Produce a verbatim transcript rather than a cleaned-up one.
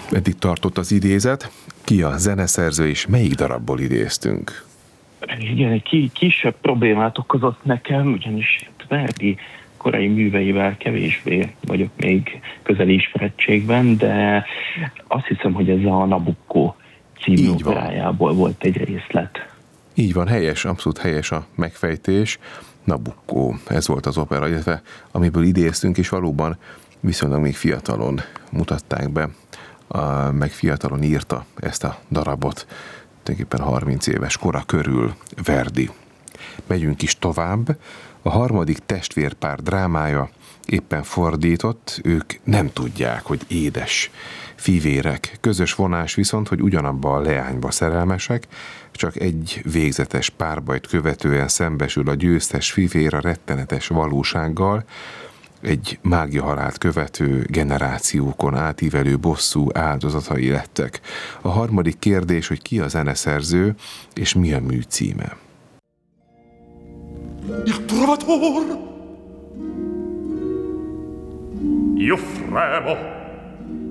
Eddig tartott az idézet. Ki a zeneszerző, és melyik darabból idéztünk? Igen, egy kisebb problémát okozott nekem, ugyanis Verdi korai műveivel kevésbé vagyok még közeli ismerettségben, de azt hiszem, hogy ez a Nabucco című operájából volt egy részlet. Így van, helyes, abszolút helyes a megfejtés. Nabucco, ez volt az opera, illetve amiből idéztünk, és valóban viszonylag még fiatalon mutatták be, a, meg fiatalon írta ezt a darabot, tulajdonképpen harminc éves kora körül Verdi. Megyünk is tovább. A harmadik testvérpár drámája éppen fordított, ők nem tudják, hogy édes fivérek. Közös vonás viszont, hogy ugyanabba a leányba szerelmesek, csak egy végzetes párbajt követően szembesül a győztes fivér a rettenetes valósággal, egy mágiahalált követő generációkon átívelő bosszú áldozatai lettek. A harmadik kérdés, hogy ki a zeneszerző, és mi a mű címe. Il trovatore. Io fremo